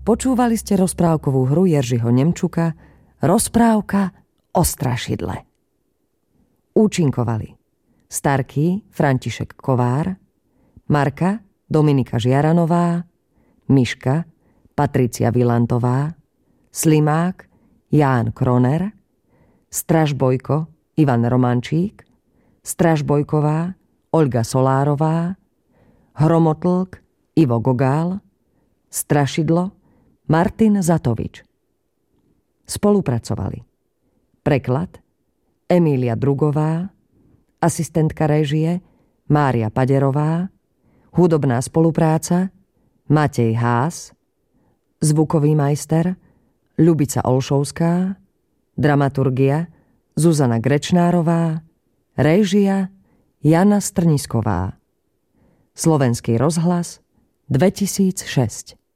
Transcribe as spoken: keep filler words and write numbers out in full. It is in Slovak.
Počúvali ste rozprávkovú hru Jeržiho Nemčuka Rozprávka o strašidle. Účinkovali Starký František Kovár, Marka Dominika Žiaranová, Miška Patricia Vilantová, Slimák Ján Kroner, Stražbojko Ivan Romančík, Stražbojková Olga Solárová, Hromotlk Ivo Gogál, Strašidlo Martin Zatovič. Spolupracovali preklad Emília Drugová, asistentka réžie Mária Paderová, hudobná spolupráca Matej Hás, zvukový majster Ľubica Olšovská, dramaturgia Zuzana Grečnárová, réžia Jana Strnisková. Slovenský rozhlas dvetisícšesť.